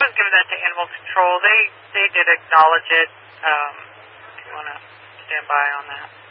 was given that to Animal Control. They did acknowledge it. If you want to stand by on that.